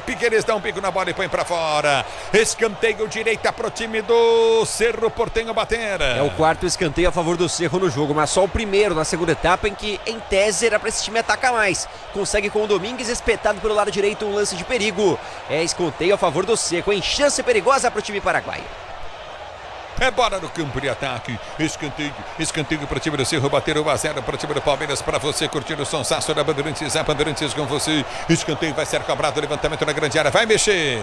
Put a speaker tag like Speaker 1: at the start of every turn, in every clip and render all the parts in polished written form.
Speaker 1: Piqueires dá um bico na bola e põe pra fora. Escanteio direita pro time do Cerro Porteño bater.
Speaker 2: É o quarto escanteio a favor do Cerro no jogo, mas só o primeiro na segunda etapa, em que, em tese, era pra esse time atacar mais. Consegue com o Domingues, espetado pelo lado direito, um lance de perigo. É escanteio a favor do Cerro, em chance perigosa pro time paraguaio.
Speaker 1: É bola no campo de ataque, escanteio para o time do Cerro, bater 1-0 para o time do Palmeiras, para você curtir o sonsaço da Bandeirantes, a Bandeirantes com você, escanteio vai ser cobrado, levantamento na grande área, vai mexer.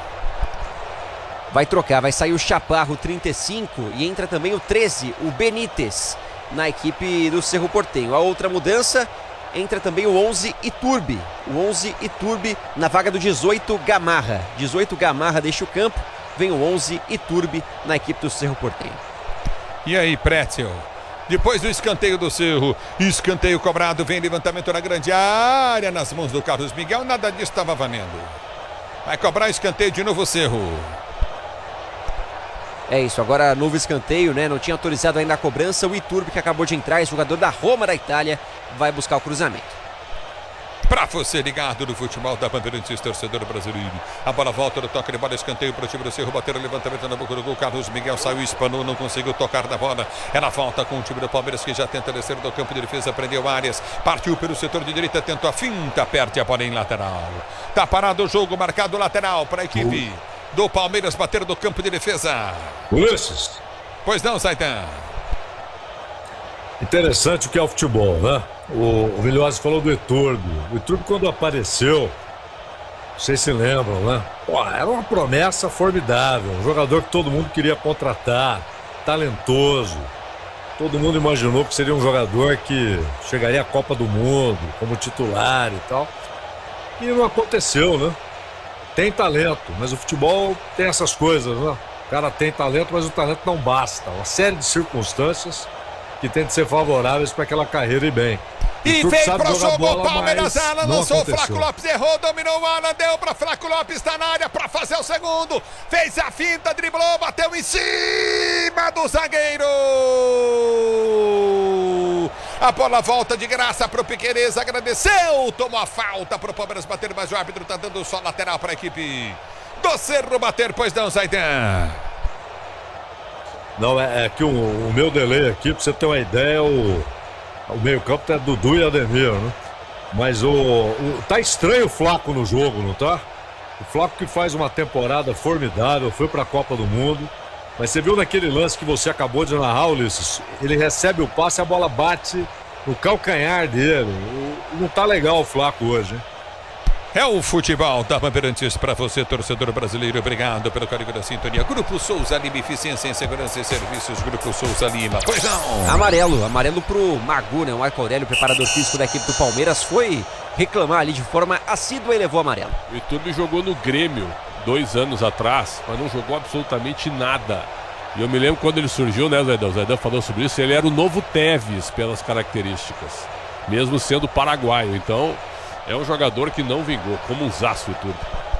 Speaker 2: Vai trocar, vai sair o Chaparro, 35, e entra também o 13, o Benítez, na equipe do Cerro Porteño. A outra mudança, entra também o 11, Iturbe. O 11, Iturbe, na vaga do 18, Gamarra. 18, Gamarra deixa o campo. Vem o 11, Iturbe, na equipe do Cerro Porteño.
Speaker 1: E aí, Pretzel? Depois do escanteio do Cerro, escanteio cobrado, vem levantamento na grande área, nas mãos do Carlos Miguel, nada disso estava valendo. Vai cobrar escanteio de novo o Cerro.
Speaker 2: É isso, agora novo escanteio, né? Não tinha autorizado ainda a cobrança. O Iturbe, que acabou de entrar, jogador da Roma da Itália, vai buscar o cruzamento.
Speaker 1: Pra você ligado no futebol da Bandeirantes, torcedor brasileiro. A bola volta no toque de bola, escanteio pro time do Cerro, bateram o levantamento na boca do gol. Carlos Miguel saiu, espanou, não conseguiu tocar na bola. Ela volta com o time do Palmeiras, que já tenta descer do campo de defesa, prendeu Arias, partiu pelo setor de direita, tentou a finta, perde a bola em lateral. Tá parado o jogo, marcado lateral para a equipe do Palmeiras, bater do campo de defesa.
Speaker 3: Ulisses.
Speaker 1: Pois não, Zaidan.
Speaker 3: Interessante o que é o futebol, né? O Vilhosa falou do Iturbe. O Iturbe, quando apareceu, vocês se lembram, né? Pô, era uma promessa formidável. Um jogador que todo mundo queria contratar, talentoso. Todo mundo imaginou que seria um jogador que chegaria à Copa do Mundo como titular e tal. E não aconteceu, né? Tem talento, mas o futebol tem essas coisas, né? O cara tem talento, mas o talento não basta. Uma série de circunstâncias que tem de ser favoráveis para aquela carreira ir bem.
Speaker 1: E veio pro jogo
Speaker 3: bola,
Speaker 1: o Palmeiras, Alan lançou,
Speaker 3: aconteceu.
Speaker 1: Flaco Lopes errou, dominou o Alan, deu pra Flaco Lopes, tá na área pra fazer o segundo, fez a finta, driblou, bateu em cima do zagueiro. A bola volta de graça pro Piqueires, agradeceu, tomou a falta pro Palmeiras bater, mas o árbitro tá dando só lateral pra equipe do Cerro bater, pois não, Zaidan.
Speaker 3: Não, é que o meu delay aqui, pra você ter uma ideia, o meio-campo é Dudu e Ademir, né? Mas tá estranho o Flaco no jogo, não tá? O Flaco que faz uma temporada formidável, foi pra Copa do Mundo. Mas você viu naquele lance que você acabou de narrar, Ulisses? Ele recebe o passe, a bola bate no calcanhar dele. Não tá legal o Flaco hoje, hein?
Speaker 1: É o futebol da Bandeirantes para você, torcedor brasileiro. Obrigado pelo carinho da sintonia. Grupo Souza Lima, eficiência em segurança e serviços. Grupo Souza Lima. Pois não.
Speaker 2: Amarelo pro Magu, né? O Marco Aurélio, preparador físico da equipe do Palmeiras, foi reclamar ali de forma assídua e levou amarelo.
Speaker 4: O Iturbe jogou no Grêmio 2 anos atrás, mas não jogou absolutamente nada. E eu me lembro quando ele surgiu, né, Zaidan? O Zaidan falou sobre isso. Ele era o novo Tevez pelas características, mesmo sendo paraguaio. Então, é um jogador que não vingou, como um zaço e tudo.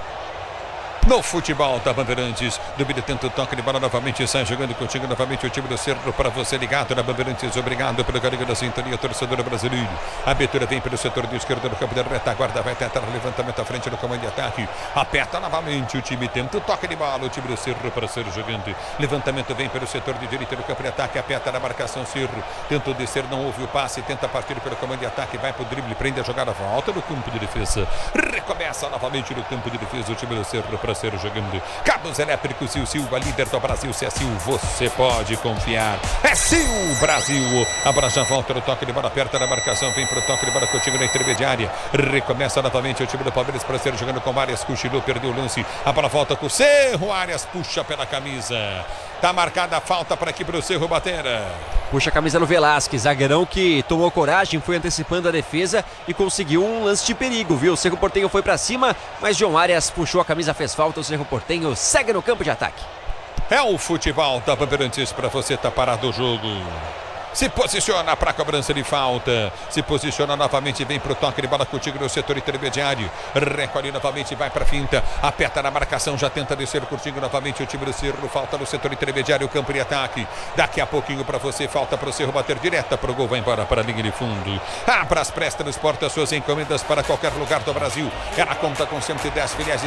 Speaker 1: No futebol da Bandeirantes, dúvida, tenta o toque de bola novamente, sai jogando contigo novamente o time do Cerro para você ligado na Bandeirantes. Obrigado pelo carinho da sintonia, torcedor brasileiro. A abertura vem pelo setor do esquerdo do campo da retaguarda, vai tentar o levantamento à frente do comando de ataque. Aperta novamente o time, tenta o toque de bola, o time do Cerro para ser jogante. Levantamento vem pelo setor de direita do campo de ataque, aperta na marcação Cerro. Tentou descer, não houve o passe, tenta partir pelo comando de ataque, vai pro drible, prende a jogada, volta no campo de defesa. Recomeça novamente no campo de defesa o time do Cerro para ser jogando. Cabos elétricos Sil Silva, líder do Brasil. Se é Sil, você pode confiar. É Sil Brasil. A bola já volta no toque de bola, aperta na marcação, vem pro toque de bola contigo na intermediária. Recomeça novamente o time do Palmeiras para ser jogando com Arias, cochilou, perdeu o lance. A bola volta com o Cerro, Arias puxa pela camisa. Tá marcada a falta para aqui pro Cerro bater.
Speaker 2: Puxa a camisa no Velasquez, zagueirão que tomou coragem, foi antecipando a defesa e conseguiu um lance de perigo, viu? O Cerro Porteño foi para cima, mas John Arias puxou a camisa, fez falta. O Cerro Porteño segue no campo de ataque.
Speaker 1: É o futebol da Bandeirantes para você, tá parado o jogo. Se posiciona para a cobrança de falta. Se posiciona novamente, vem para o toque de bola contigo no setor intermediário. Recolhe novamente, vai para a finta. Aperta na marcação, já tenta descer contigo novamente o time do Cerro. Falta no setor intermediário, o campo de ataque. Daqui a pouquinho para você, falta para o Cerro bater direta para o gol, vai embora para a linha de fundo. Abra as pré-transporta suas encomendas para qualquer lugar do Brasil. Ela conta com 110 filiais